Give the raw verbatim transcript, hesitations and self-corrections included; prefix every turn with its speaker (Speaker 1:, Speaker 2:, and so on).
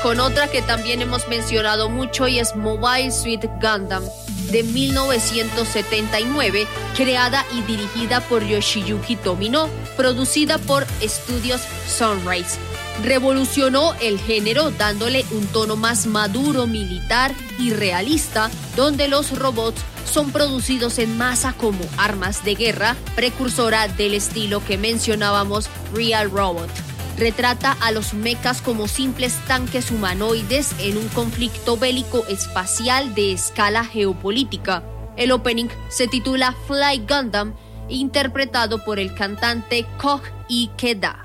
Speaker 1: con otra que también hemos mencionado mucho y es Mobile Suit Gundam, de mil novecientos setenta y nueve, creada y dirigida por Yoshiyuki Tomino, producida por Estudios Sunrise. Revolucionó el género dándole un tono más maduro, militar y realista, donde los robots son producidos en masa como armas de guerra, precursora del estilo que mencionábamos, Real Robot. Retrata a los mechas como simples tanques humanoides en un conflicto bélico espacial de escala geopolítica. El opening se titula Fly Gundam, interpretado por el cantante Koji Ikeda.